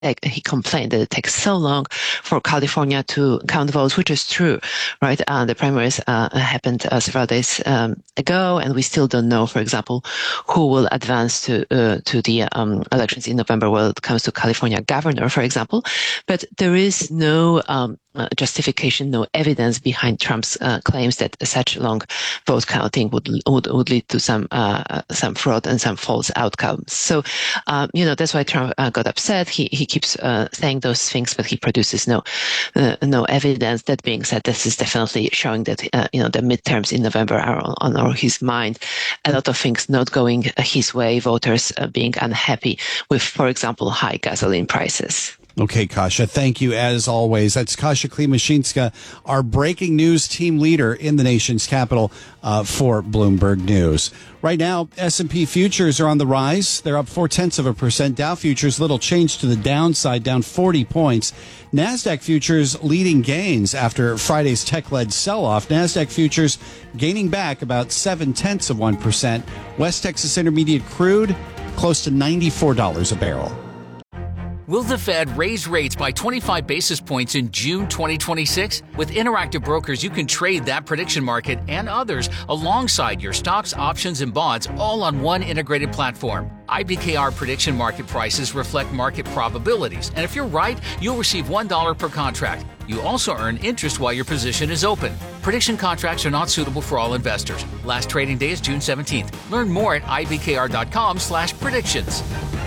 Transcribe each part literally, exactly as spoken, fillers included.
he complained that it takes so long for California to count votes, which is true, right? Uh, the primaries uh, happened uh, several days um, ago, and we still don't know, for example, who will advance to uh, to the um, elections in November when it comes to California governor, for example. But there is no um, uh, justification, no evidence behind Trump's uh, claims that such long vote counting would would, would lead to some uh, some fraud and some false outcomes. So, um, you know, that's why Trump uh, got upset. He he keeps uh, saying those things, but he produces no uh, no evidence. That being said, this is definitely showing that uh, you know the midterms in November are on, on his mind. A lot of things not going his way, voters uh, being unhappy with, for example, high gasoline prices. Okay, Kasia, thank you as always. That's Kasia Klimashinska, our breaking news team leader in the nation's capital uh, for Bloomberg News. Right now, S and P futures are on the rise. They're up four-tenths of a percent. Dow futures, little change to the downside, down forty points. NASDAQ futures leading gains after Friday's tech-led sell-off. NASDAQ futures gaining back about seven-tenths of one percent. West Texas Intermediate crude close to ninety-four dollars a barrel. Will the Fed raise rates by twenty-five basis points in June twenty twenty-six? With Interactive Brokers, you can trade that prediction market and others alongside your stocks, options, and bonds all on one integrated platform. I B K R prediction market prices reflect market probabilities, and if you're right, you'll receive one dollar per contract. You also earn interest while your position is open. Prediction contracts are not suitable for all investors. Last trading day is June seventeenth. Learn more at I B K R dot com slash predictions.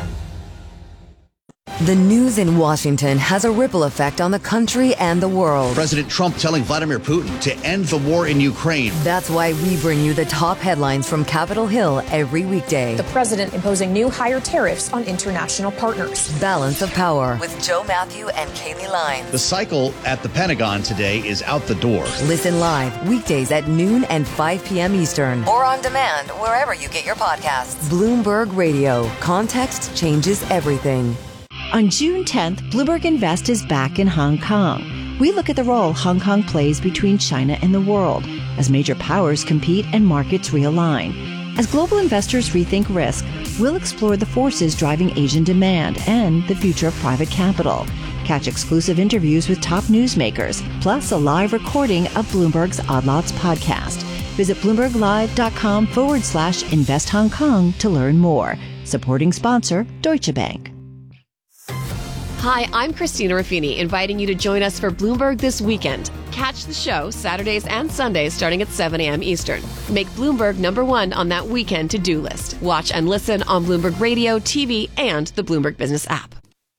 The news in Washington has a ripple effect on the country and the world. President Trump telling Vladimir Putin to end the war in Ukraine. That's why we bring you the top headlines from Capitol Hill every weekday. The president imposing new higher tariffs on international partners. Balance of Power with Joe Matthew and Kaylee Lyons. The cycle at the Pentagon today is out the door. Listen live weekdays at noon and five p.m. Eastern. Or on demand wherever you get your podcasts. Bloomberg Radio. Context changes everything. On June tenth, Bloomberg Invest is back in Hong Kong. We look at the role Hong Kong plays between China and the world as major powers compete and markets realign. As global investors rethink risk, we'll explore the forces driving Asian demand and the future of private capital. Catch exclusive interviews with top newsmakers, plus a live recording of Bloomberg's Odd Lots podcast. Visit bloomberglive.com forward slash invest Hong Kong to learn more. Supporting sponsor, Deutsche Bank. Hi, I'm Christina Ruffini, inviting you to join us for Bloomberg This Weekend. Catch the show Saturdays and Sundays starting at seven a.m. Eastern. Make Bloomberg number one on that weekend to-do list. Watch and listen on Bloomberg Radio, T V, and the Bloomberg Business app.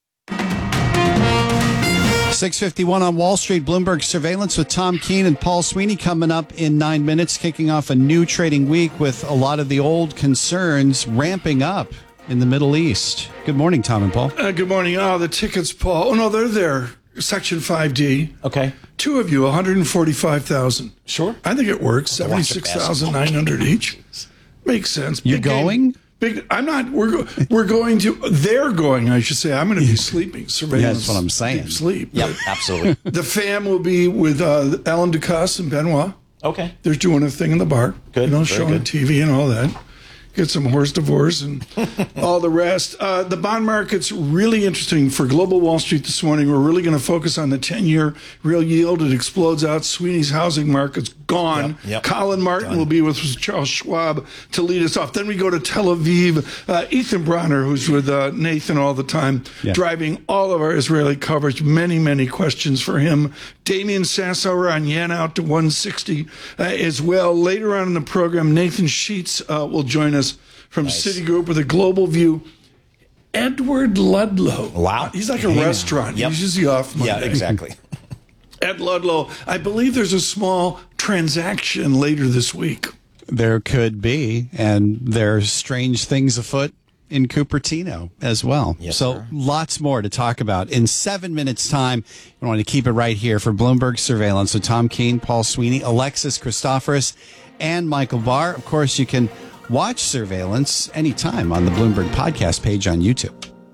six fifty-one on Wall Street. Bloomberg Surveillance with Tom Keene and Paul Sweeney coming up in nine minutes, kicking off a new trading week with a lot of the old concerns ramping up in the Middle East. Good morning, Tom and Paul. Uh, good morning. Oh, the tickets, Paul. Oh, no, they're there. Section five D. Okay. Two of you, one hundred forty-five thousand. Sure. I think it works. seventy-six thousand nine hundred each. Makes sense. You're going? Game. Big. I'm not. We're go, we're going to. They're going. I should say. I'm going to be sleeping. Surveillance. Yeah, that's what I'm saying. Deep sleep. Yep. Absolutely. The fam will be with uh, Alan Ducasse and Benoit. Okay. They're doing a thing in the bar. Good. You know, Very showing good. T V and all that. Get some horse divorce and all the rest. Uh, the bond market's really interesting for Global Wall Street this morning. We're really going to focus on the ten-year real yield. It explodes out. Sweeney's housing market's gone. Yep, yep. Colin Martin Done. will be with Charles Schwab to lead us off. Then we go to Tel Aviv. Uh, Ethan Bronner, who's with uh, Nathan all the time, yeah. driving all of our Israeli coverage. Many, many questions for him. Damian Sassower on yen out to one sixty uh, as well. Later on in the program, Nathan Sheets uh, will join us from nice. Citigroup with a global view. Edward Ludlow. Wow. He's like a hey, restaurant. Yep. He's usually off Monday. Yeah, exactly. Ed Ludlow. I believe there's a small transaction later this week. There could be, and there's strange things afoot in Cupertino as well. Yes, so sir. Lots more to talk about in seven minutes time. You want to keep it right here for Bloomberg Surveillance. So Tom Keene, Paul Sweeney, Alexis Christoforous, and Michael Barr. Of course, you can watch Surveillance anytime on the Bloomberg podcast page on YouTube.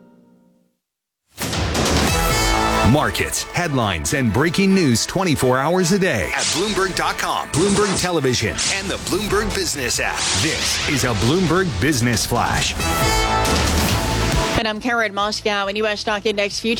Markets, headlines, and breaking news twenty-four hours a day at Bloomberg dot com, Bloomberg Television, and the Bloomberg Business app. This is a Bloomberg Business Flash. And I'm Karen Moscow, and U S stock index futures